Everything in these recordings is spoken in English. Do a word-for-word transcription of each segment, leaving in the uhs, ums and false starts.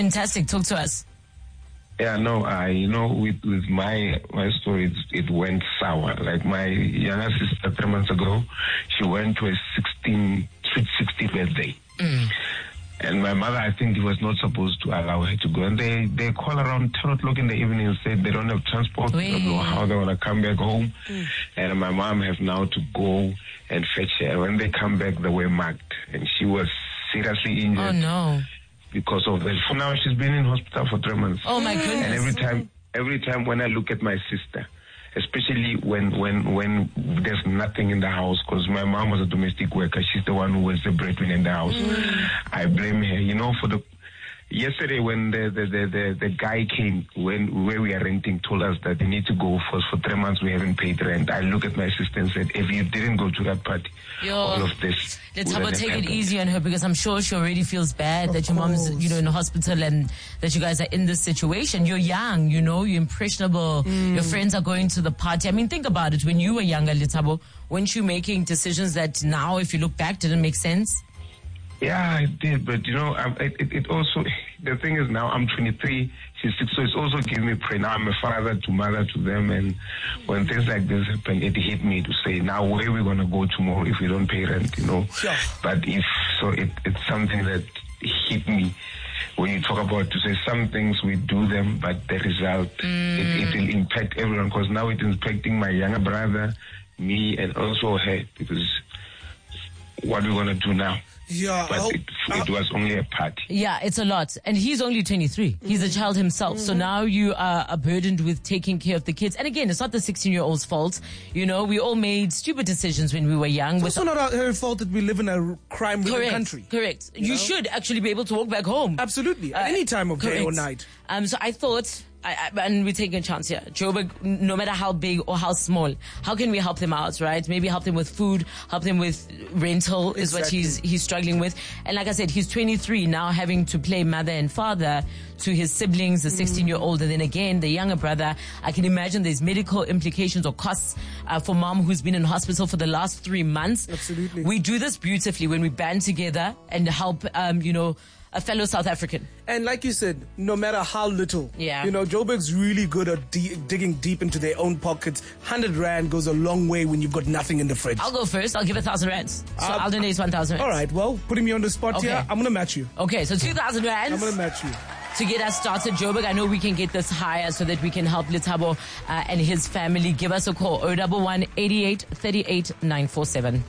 Fantastic. Talk to us. Yeah, no, I, you know, with, with my, my story, it, it went sour. Like my younger sister, three months ago, she went to a sixteen, sweet sixteenth birthday. Mm. And my mother, I think, was not supposed to allow her to go. And they, they call around ten o'clock in the evening and say they don't have transport. They don't know how they're going to come back home. Mm. And my mom has now to go and fetch her. When they come back, they were marked. And she was seriously injured. Oh, no. Because of that. For now, she's been in hospital for three months. Oh, my goodness. And every time, every time when I look at my sister, especially when, when, when there's nothing in the house, because my mom was a domestic worker, she's the one who was the breadwinner in the house. Mm. I blame her. You know, for the, yesterday when the, the, the, the, the guy came, when, where we are renting, told us that they need to go for, for three months, we haven't paid rent. I looked at my sister and said, if you didn't go to that party, Yo, all of this. Let's have a take it easy on her, because I'm sure she already feels bad of that your course. mom's, you know, in the hospital and that you guys are in this situation. You're young, you know, you're impressionable. Mm. Your friends are going to the party. I mean, think about it. When you were younger, Lethabo, weren't you making decisions that now, if you look back, didn't make sense? Yeah, I did, but you know, I, it, it also, the thing is now I'm twenty-three, she's six, so it's also giving me pride. Now I'm a father to mother to them, and when things like this happen, it hit me to say, now where are we going to go tomorrow if we don't pay rent, you know? Sure. But if, so it, it's something that hit me. When you talk about to say some things, we do them, but the result, mm. it, it will impact everyone, because now it's impacting my younger brother, me, and also her, because what are we going to do now? Yeah, but it, it was only a party. Yeah, it's a lot. And he's only twenty-three. Mm-hmm. He's a child himself. Mm-hmm. So now you are, are burdened with taking care of the kids. And again, it's not the sixteen-year-old's fault. You know, we all made stupid decisions when we were young. It's also not her fault that we live in a crime-ridden country. Correct. You, you know? should actually be able to walk back home. Absolutely. At uh, any time of correct. day or night. Um, so I thought... I, I, and we're taking a chance here. Joburg, no matter how big or how small, how can we help them out, right? Maybe help them with food, help them with rental is exactly. what he's he's struggling with. And like I said, he's twenty-three now, having to play mother and father to his siblings, the sixteen-year-old, mm. and then again, the younger brother. I can imagine there's medical implications or costs uh, for mom who's been in hospital for the last three months. Absolutely. We do this beautifully when we band together and help, um, you know, a fellow South African. And like you said, no matter how little, yeah. you know, Joburg's really good at de- digging deep into their own pockets. one hundred rand goes a long way when you've got nothing in the fridge. I'll go first. I'll give a thousand rands. So uh, I'll donate one thousand rands. All right. Well, putting me on the spot okay. here, I'm going to match you. Okay. So two thousand rands. I'm going to match you. To get us started, Joburg, I know we can get this higher so that we can help Lethabo uh, and his family. Give us a call. oh one one, eighty-eight, thirty-eight, nine four seven.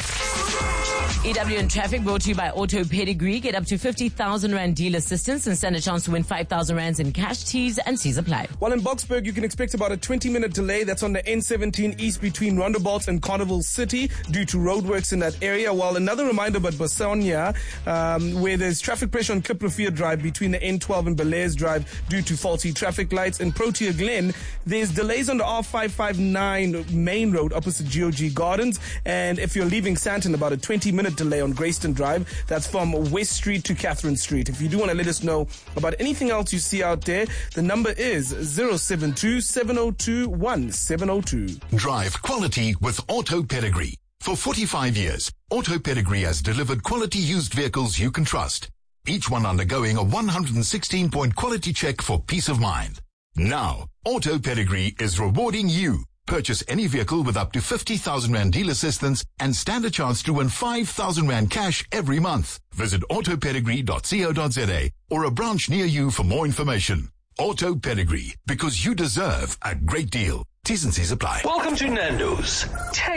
E W in Traffic brought to you by Auto Pedigree. Get up to fifty thousand rand deal assistance and stand a chance to win five thousand rands in cash. T's and C's apply. While in Boksburg, you can expect about a twenty minute delay. That's on the N seventeen east between Rondebosch and Carnival City due to roadworks in that area. While another reminder about Basonia, um, where there's traffic pressure on Kiprofia Drive between the N twelve and Belair's Drive due to faulty traffic lights. In Protea Glen, there's delays on the R five five nine main road opposite G O G Gardens. And if you're leaving Sandton, about a twenty minute delay on Grayston Drive. That's from West Street to Catherine Street. If you do want to let us know about anything else you see out there, the number is zero seven two, seven oh two, one seven oh two. Drive quality with Auto Pedigree. For forty-five years, Auto Pedigree has delivered quality used vehicles you can trust. Each one undergoing a one hundred sixteen point quality check for peace of mind. Now, Auto Pedigree is rewarding you. Purchase any vehicle with up to fifty thousand rand deal assistance and stand a chance to win five thousand rand cash every month. Visit auto pedigree dot co dot za or a branch near you for more information. Auto Pedigree, because you deserve a great deal. T's and C's apply. Welcome to Nando's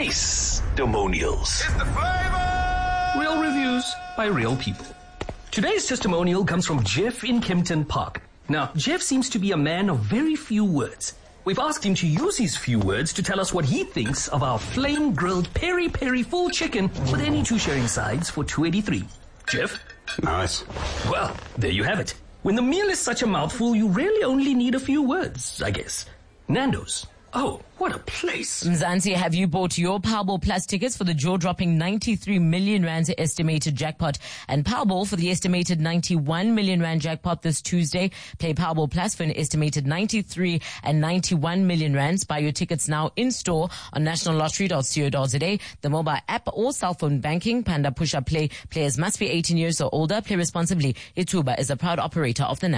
Taste-Demonials. It's the flavor! Real reviews by real people. Today's testimonial comes from Jeff in Kempton Park. Now, Jeff seems to be a man of very few words. We've asked him to use his few words to tell us what he thinks of our flame-grilled peri-peri full chicken with any two sharing sides for two eighty-three. Jeff? Nice. Well, there you have it. When the meal is such a mouthful, you really only need a few words, I guess. Nando's. Oh, what a place. Mzansi, have you bought your Powerball Plus tickets for the jaw-dropping ninety-three million rand estimated jackpot and Powerball for the estimated ninety-one million rand jackpot this Tuesday? Play Powerball Plus for an estimated ninety-three and ninety-one million rands. Buy your tickets now in store on national lottery dot co dot za, the mobile app or cell phone banking. Panda Push Up Play. Players must be eighteen years or older. Play responsibly. Ituba is a proud operator of the